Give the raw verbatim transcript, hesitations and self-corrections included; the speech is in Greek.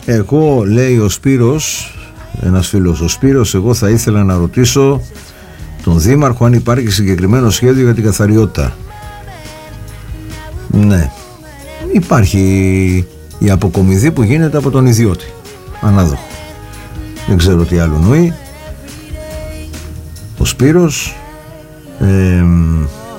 Εγώ, λέει ο Σπύρος, ένας φίλος, ο Σπύρος, εγώ θα ήθελα να ρωτήσω τον Δήμαρχο αν υπάρχει συγκεκριμένο σχέδιο για την καθαριότητα. Ναι, υπάρχει η αποκομιδή που γίνεται από τον ιδιώτη, ανάδοχο. Δεν ξέρω τι άλλο νοεί ο Σπύρος. ε,